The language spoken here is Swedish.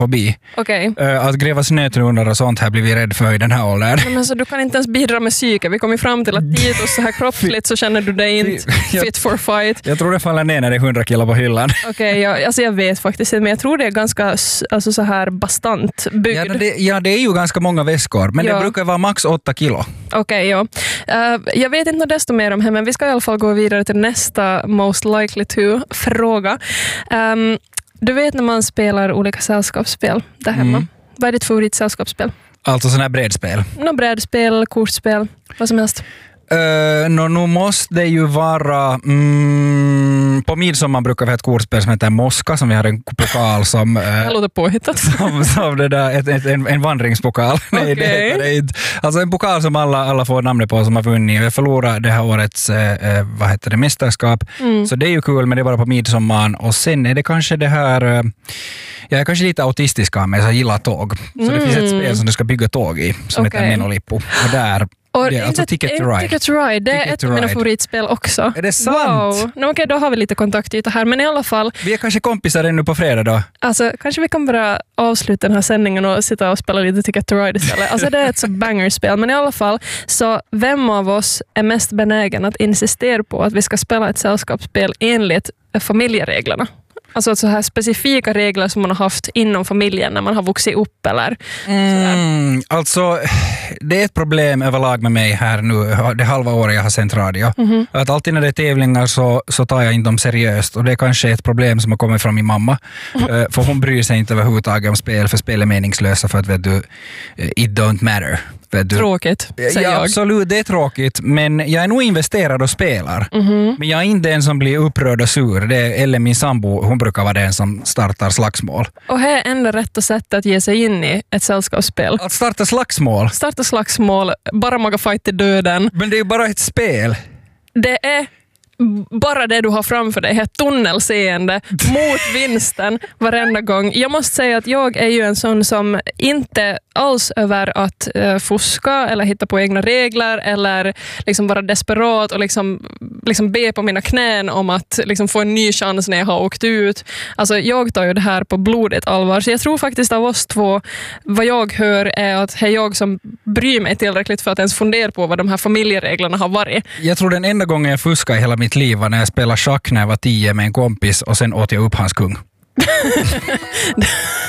fobi. Okej. Att gräva snötunnor och sånt här blir vi rädd för i den här åldern. Men så du kan inte ens bidra med psyke. Vi kommer fram till att dit och så här kroppsligt så känner du dig inte fit for fight. Jag tror det faller ner när det är 100 kilo på hyllan. Okej, jag vet faktiskt inte, men jag tror det är ganska alltså, så här bastant byggd. Det är ju ganska många väskor, men det brukar vara max 8 kilo. Okej, ja. Jag vet inte desto mer om det, men vi ska i alla fall gå vidare till nästa most likely to-fråga. Du vet när man spelar olika sällskapsspel där hemma. Vad är ditt favoritsällskapsspel? Alltså sådana här brädspel. Brädspel, kortspel, vad som helst. Nu måste det ju vara på midsommar brukar vi ha ett kortspel som heter Moska, som vi har en pokal som det låter påhittat. som det där, en vandringspokal. Nej, det är inte. Alltså en pokal som alla får namnet på som har vunnit. Jag förlorade det här årets mästerskap. Så det är ju kul, men det är bara på midsommar. Och sen är det kanske det här, jag är kanske lite autistisk av mig, så jag gillar tåg. Så det finns ett spel som du ska bygga tåg i som heter Menolippo. Och där det är alltså Ticket to Ride. Ticket to Ride, det är ett av mina favoritspel också. Är det sant? Wow. Okej, då har vi lite kontaktyta här, men i alla fall. Vi är kanske kompisar ännu på fredag då. Alltså, kanske vi kan bara avsluta den här sändningen och sitta och spela lite Ticket to Ride istället. Alltså det är ett så bangerspel, men i alla fall, så vem av oss är mest benägen att insistera på att vi ska spela ett sällskapsspel enligt familjereglerna? Alltså så här specifika regler som man har haft inom familjen när man har vuxit upp eller alltså, det är ett problem överlag med mig här nu, det halva året jag har sänt radio. Att alltid när det är tävlingar så tar jag inte dem seriöst, och det är kanske ett problem som har kommit från min mamma. För hon bryr sig inte överhuvudtaget om spel, för spel är meningslösa, för att vet du, it don't matter. Tråkigt, säger jag. Absolut, det är tråkigt, men jag är nog investerad och spelar. Men jag är inte den som blir upprörd och sur. Det är Ellen, min sambo, hon brukar vara den som startar slagsmål. Och här är enda rätta sättet att ge sig in i ett sällskapsspel. Att starta slagsmål? Starta slagsmål, bara maga fight till döden. Men det är ju bara ett spel. Det är bara det du har framför dig, ett tunnelseende mot vinsten varenda gång. Jag måste säga att jag är ju en sån som inte alls över att fuska eller hitta på egna regler eller liksom vara desperat och liksom be på mina knän om att liksom få en ny chans när jag har åkt ut. Alltså jag tar ju det här på blodigt allvar, så jag tror faktiskt av oss två, vad jag hör är att det är jag som bryr mig tillräckligt för att ens fundera på vad de här familjereglerna har varit. Jag tror den enda gången jag fuskade i hela mitt liv var när jag spelade schack när jag var 10 med en kompis och sen åt jag upp hans kung.